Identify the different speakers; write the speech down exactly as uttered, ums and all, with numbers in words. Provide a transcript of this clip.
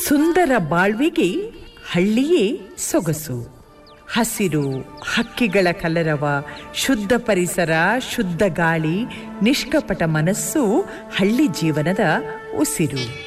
Speaker 1: ಸುಂದರ ಬಾಳ್ವಿಗೆ ಹಳ್ಳಿಯೇ ಸೊಗಸು. ಹಸಿರು, ಹಕ್ಕಿಗಳ ಕಲರವ, ಶುದ್ಧ ಪರಿಸರ, ಶುದ್ಧ ಗಾಳಿ, ನಿಷ್ಕಪಟ ಮನಸ್ಸು ಹಳ್ಳಿ ಜೀವನದ ಉಸಿರು.